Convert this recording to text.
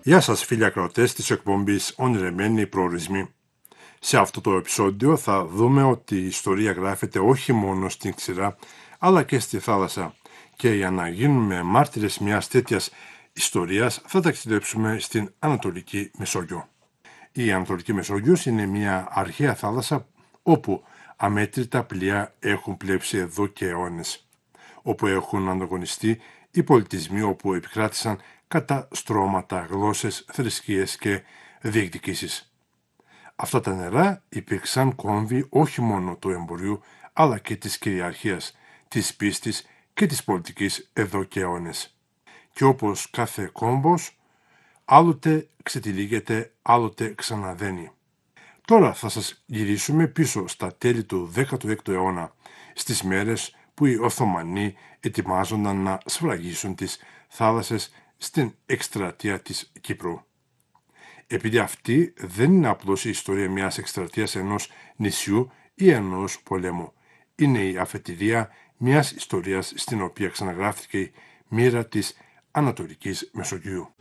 Γεια σας φίλοι ακροατές της εκπομπής Ονειρεμένοι Προορισμοί. Σε αυτό το επεισόδιο θα δούμε ότι η ιστορία γράφεται όχι μόνο στην ξηρά αλλά και στη θάλασσα και για να γίνουμε μάρτυρες μιας τέτοιας ιστορίας θα ταξιδέψουμε στην Ανατολική Μεσόγειο. Η Ανατολική Μεσόγειος είναι μια αρχαία θάλασσα όπου αμέτρητα πλοία έχουν πλέψει εδώ και αιώνες, όπου έχουν ανταγωνιστεί οι πολιτισμοί όπου επικράτησαν κατά στρώματα, γλώσσες, θρησκείες και διεκδικήσεις. Αυτά τα νερά υπήρξαν κόμβοι όχι μόνο του εμπορίου αλλά και της κυριαρχίας, της πίστης και της πολιτικής εδώ και αιώνες. Και όπως κάθε κόμβος, άλλοτε ξετυλίγεται, άλλοτε ξαναδένει. Τώρα θα σας γυρίσουμε πίσω στα τέλη του 16ου αιώνα, στις μέρες που οι Οθωμανοί ετοιμάζονταν να σφραγίσουν τις θάλασσες στην εκστρατεία της Κύπρου. Επειδή αυτή δεν είναι απλώς η ιστορία μιας εκστρατείας ενός νησιού ή ενός πολέμου. Είναι η αφετηρία μιας ιστορίας στην οποία ξαναγράφτηκε η μοίρα της Ανατολικής Μεσογείου.